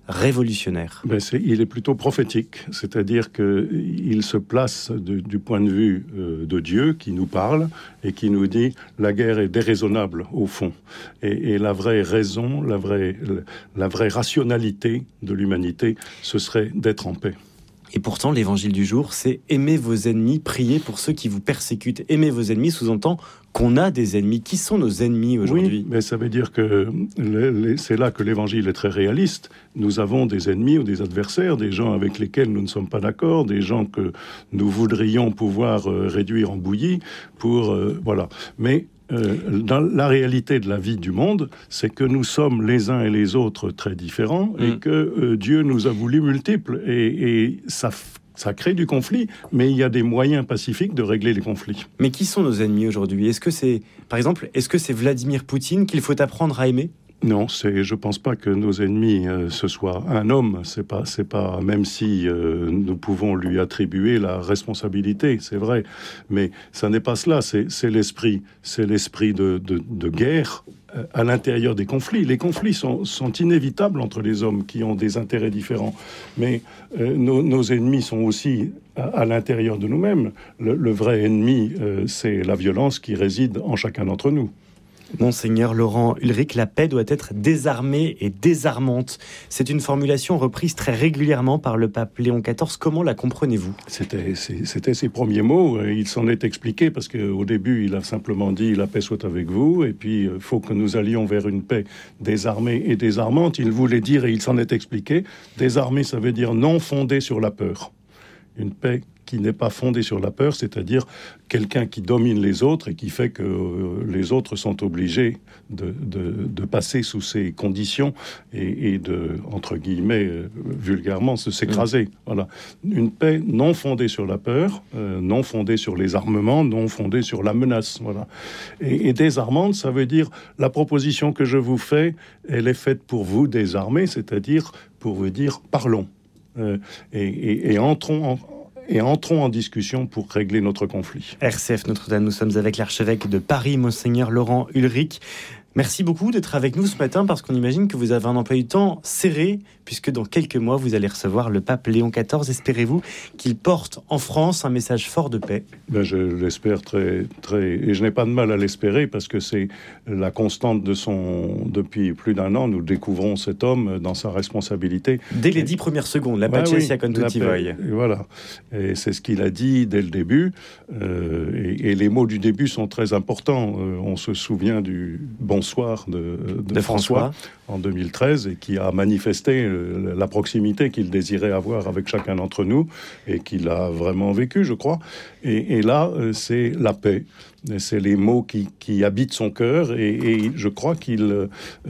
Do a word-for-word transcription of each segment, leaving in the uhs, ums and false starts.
révolutionnaire. Ben c'est, il est plutôt prophétique, c'est-à-dire qu'il se place de, du point de vue euh, de Dieu qui nous parle et qui nous dit la guerre est déraisonnable au fond. Et, et la vraie raison, la vraie, la vraie rationalité de l'humanité, ce serait d'être en paix. Et pourtant, l'évangile du jour, c'est « aimez vos ennemis, priez pour ceux qui vous persécutent ». Aimer vos ennemis sous-entend qu'on a des ennemis. Qui sont nos ennemis aujourd'hui ? Oui, mais ça veut dire que les, les, c'est là que l'évangile est très réaliste. Nous avons des ennemis ou des adversaires, des gens avec lesquels nous ne sommes pas d'accord, des gens que nous voudrions pouvoir euh, réduire en bouillie pour... Euh, voilà. Mais... Euh, dans la réalité de la vie du monde, c'est que nous sommes les uns et les autres très différents mmh. et que euh, Dieu nous a voulu multiples et, et ça, ça crée du conflit, mais il y a des moyens pacifiques de régler les conflits. Mais qui sont nos ennemis aujourd'hui ? Est-ce que c'est, par exemple, est-ce que c'est Vladimir Poutine qu'il faut apprendre à aimer ? Non, c'est, je pense pas que nos ennemis euh, ce soit un homme. C'est pas, c'est pas, même si euh, nous pouvons lui attribuer la responsabilité, c'est vrai. Mais ça n'est pas cela. C'est, c'est l'esprit, c'est l'esprit de, de, de guerre euh, à l'intérieur des conflits. Les conflits sont, sont inévitables entre les hommes qui ont des intérêts différents. Mais euh, nos, nos ennemis sont aussi à, à l'intérieur de nous-mêmes. Le, le vrai ennemi, euh, c'est la violence qui réside en chacun d'entre nous. Monseigneur Laurent Ulrich, la paix doit être désarmée et désarmante. C'est une formulation reprise très régulièrement par le pape Léon quatorze. Comment la comprenez-vous ? C'était, c'était ses premiers mots. Il s'en est expliqué parce qu'au début, il a simplement dit « la paix soit avec vous » et puis il faut que nous allions vers une paix désarmée et désarmante. Il voulait dire, et il s'en est expliqué, désarmée, ça veut dire non fondée sur la peur. Une paix qui n'est pas fondée sur la peur, c'est-à-dire quelqu'un qui domine les autres et qui fait que euh, les autres sont obligés de, de, de passer sous ces conditions et, et de, entre guillemets, euh, vulgairement, se s'écraser. Mmh. Voilà. Une paix non fondée sur la peur, euh, non fondée sur les armements, non fondée sur la menace. Voilà. Et, et désarmante, ça veut dire la proposition que je vous fais, elle est faite pour vous désarmer, c'est-à-dire pour vous dire parlons euh, et, et, et entrons en et entrons en discussion pour régler notre conflit. R C F Notre-Dame, nous sommes avec l'archevêque de Paris, Monseigneur Laurent Ulrich. Merci beaucoup d'être avec nous ce matin parce qu'on imagine que vous avez un emploi du temps serré puisque dans quelques mois, vous allez recevoir le pape Léon quatorze. Espérez-vous qu'il porte en France un message fort de paix ? Ben, je l'espère très, très... Et je n'ai pas de mal à l'espérer parce que c'est la constante de son... Depuis plus d'un an, nous découvrons cet homme dans sa responsabilité. Dès les dix premières secondes, la pace sia con tutti voi. Voilà. Et c'est ce qu'il a dit dès le début. Euh, et, et les mots du début sont très importants. Euh, on se souvient du bonsoir de, de, de François, François en deux mille treize et qui a manifesté la proximité qu'il désirait avoir avec chacun d'entre nous et qu'il a vraiment vécu, je crois. Et, et là, c'est la paix. C'est les mots qui, qui habitent son cœur et, et je crois qu'il euh,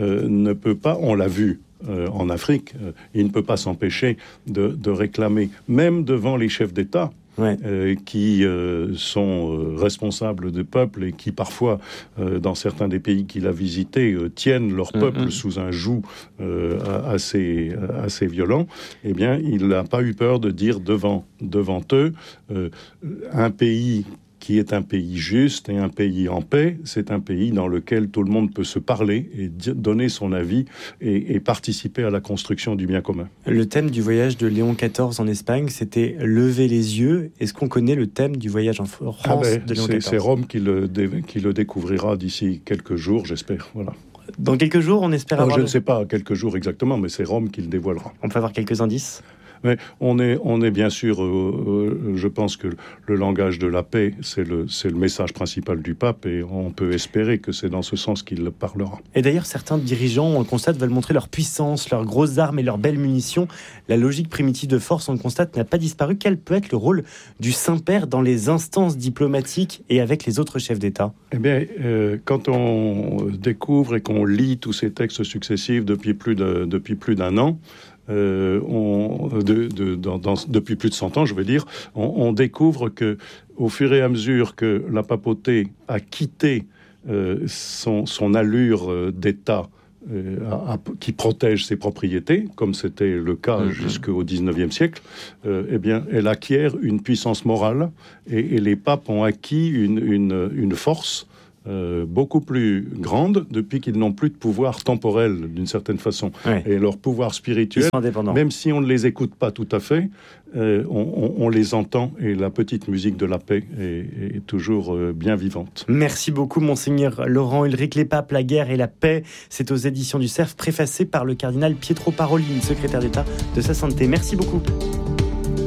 ne peut pas, on l'a vu euh, en Afrique, euh, il ne peut pas s'empêcher de, de réclamer, même devant les chefs d'État, Ouais. Euh, qui euh, sont euh, responsables de peuples et qui parfois, euh, dans certains des pays qu'il a visités, euh, tiennent leur peuple mm-hmm. sous un joug euh, assez, assez violent, eh bien, il n'a pas eu peur de dire devant, devant eux, euh, un pays qui est un pays juste et un pays en paix, c'est un pays dans lequel tout le monde peut se parler et donner son avis et, et participer à la construction du bien commun. Le thème du voyage de Léon quatorze en Espagne, c'était « Lever les yeux ». Est-ce qu'on connaît le thème du voyage en France ah ben, de Léon c'est, quatorze ? C'est Rome qui le, qui le découvrira d'ici quelques jours, j'espère. Voilà. Dans quelques jours, on espère avoir... Je le... ne sais pas quelques jours exactement, mais c'est Rome qui le dévoilera. On peut avoir quelques indices ? Mais on est, on est bien sûr, euh, euh, je pense que le langage de la paix, c'est le, c'est le message principal du pape et on peut espérer que c'est dans ce sens qu'il parlera. Et d'ailleurs, certains dirigeants, on le constate, veulent montrer leur puissance, leurs grosses armes et leurs belles munitions. La logique primitive de force, on le constate, n'a pas disparu. Quel peut être le rôle du Saint-Père dans les instances diplomatiques et avec les autres chefs d'État ? Eh bien, euh, quand on découvre et qu'on lit tous ces textes successifs depuis plus, de, depuis plus d'un an, Euh, on, de, de, dans, dans, depuis plus de cent ans, je veux dire, on, on découvre que, au fur et à mesure que la papauté a quitté euh, son, son allure d'État euh, à, à, qui protège ses propriétés, comme c'était le cas mmh. jusqu'au dix-neuvième siècle, euh, eh bien, elle acquiert une puissance morale et, et les papes ont acquis une, une, une force euh, beaucoup plus grande depuis qu'ils n'ont plus de pouvoir temporel, d'une certaine façon. Ouais. Et leur pouvoir spirituel, même si on ne les écoute pas tout à fait, euh, on, on, on les entend, et la petite musique de la paix est, est toujours euh, bien vivante. Merci beaucoup, Monseigneur Laurent Ulrich. Les papes, la guerre et la paix, c'est aux éditions du Cerf, préfacé par le cardinal Pietro Parolin, secrétaire d'État de sa Santé. Merci beaucoup.